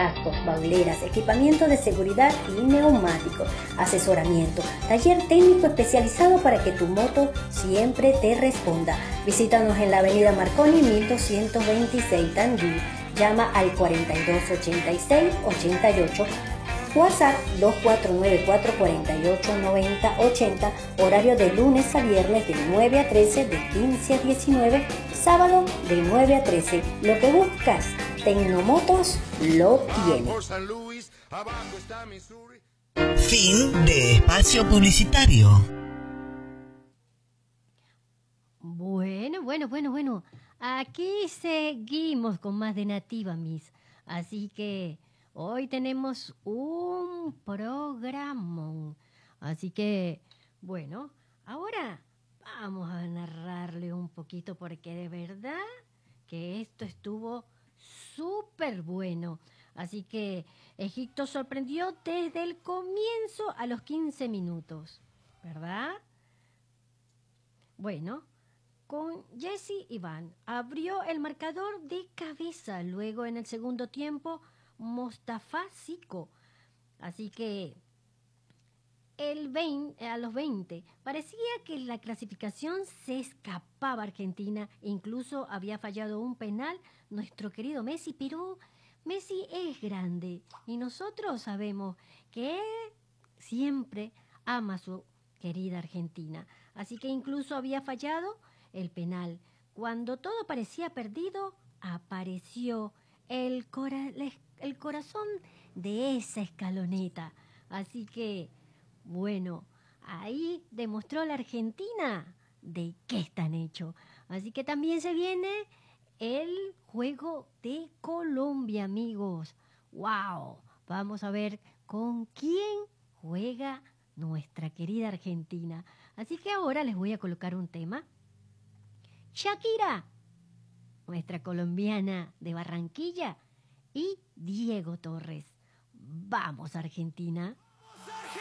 cascos, bauleras, equipamiento de seguridad y neumáticos, asesoramiento, taller técnico especializado para que tu moto siempre te responda. Visítanos en la avenida Marconi 1226 Tandil. Llama al 4286-88. WhatsApp 2494-489080, horario de lunes a viernes de 9 a 13, de 15 a 19, sábado de 9 a 13. Lo que buscas, Tecnomotos lo tiene. Fin de espacio publicitario. Bueno. Aquí seguimos con más de Nativa Miss. Así que hoy tenemos un programón. Así que, bueno, ahora vamos a narrarle un poquito porque de verdad que esto estuvo súper bueno. Así que Egipto sorprendió desde el comienzo a los 15 minutos, ¿verdad? Bueno, con Jesse Iván abrió el marcador de cabeza. Luego en el segundo tiempo, Mostafa Siko. Así que a los 20 parecía que la clasificación se escapaba a Argentina. Incluso había fallado un penal nuestro querido Messi, pero Messi es grande y nosotros sabemos que él siempre ama a su querida Argentina. Así que incluso había fallado el penal. Cuando todo parecía perdido, apareció el corazón de esa escaloneta. Así que, bueno, ahí demostró la Argentina de qué están hechos. Así que también se viene el juego de Colombia, amigos. ¡Wow! Vamos a ver con quién juega nuestra querida Argentina. Así que ahora les voy a colocar un tema. Shakira, nuestra colombiana de Barranquilla, y Diego Torres. ¡Vamos, Argentina!